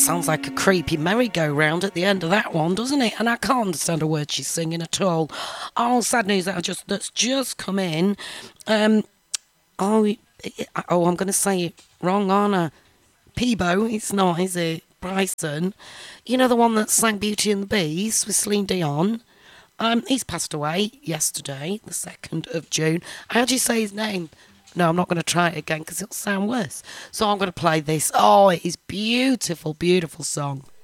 sounds like a creepy merry-go-round at the end of that one, doesn't it? And I can't understand a word she's singing at all. Oh, sad news that's just come in. Oh, I'm going to say it wrong, aren't I? Peebo, it's not, is it? Bryson. You know the one that sang Beauty and the Beast with Celine Dion? He's passed away yesterday, the 2nd of June. How do you say his name? No, I'm not going to try it again because it'll sound worse. So I'm going to play this. Oh, it is beautiful, beautiful song.